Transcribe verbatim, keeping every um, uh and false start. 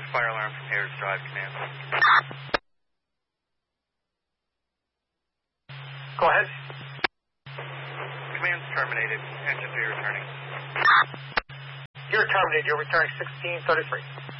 fire alarm from Ayers Drive, command. Go ahead. Command's terminated. Engines are returning. You're terminated. You're returning sixteen thirty-three.